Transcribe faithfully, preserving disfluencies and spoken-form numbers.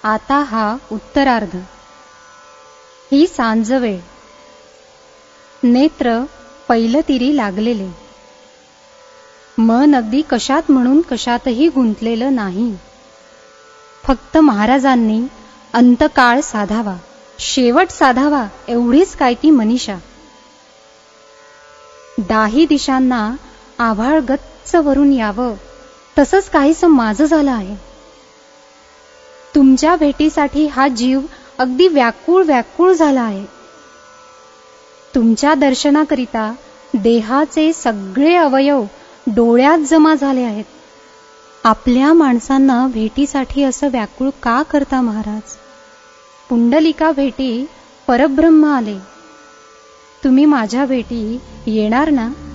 आता हा उत्तरार्ध. ही सांज वेळ. नेत्र पैलतीरी लागलेले. मन अगदी कशात म्हणून कशातही गुंतलेलं नाही. फक्त महाराजांनी अंतकाळ साधावा, शेवट साधावा एवढीच काय ती मनीषा. दाही दिशांना आभाळ गच्च वरून यावं तसंच काहीसं माझं झालं आहे. तुमच्या भेटीसाठी हा जीव अगदी व्याकुळ व्याकुळ झाला आहे. तुमच्या दर्शनाकरिता देहाचे सगळे अवयव डोळ्यात जमा झाले आहेत. आपल्या माणसांना भेटीसाठी असं व्याकुळ का करता महाराज? पुंडलिका भेटी परब्रह्म आले. तुम्ही माझ्या भेटी येणार ना?